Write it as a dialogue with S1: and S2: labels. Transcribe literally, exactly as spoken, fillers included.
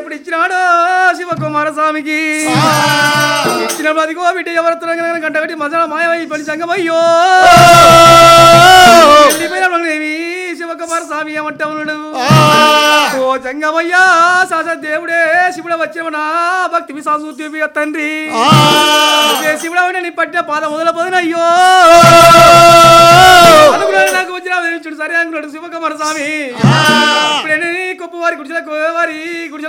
S1: ఇప్పుడు ఇచ్చినాడు శివకుమారస్వామికి ఇచ్చిన బతికో బిడ్డ ఎవరితో గంట పెట్టి మజా మాయమై పని సంగమయ్యో శివకుమారస్వామి ఏమంటా ఉన్నాడు ఓ జంగమయ్యా సాస దేవుడే శివుడ వచ్చేవనా భక్తి విశ్వాసు తండ్రి శివుడ నీ పట్టిన పాద మొదల పోదినయ్యో అనుకున్నాడు నాకు వచ్చిన సరే అనుకున్నాడు శివకుమారస్వామి ఇప్పుడే గొప్ప వారి గుడిసెలకు వారి గుడిసెల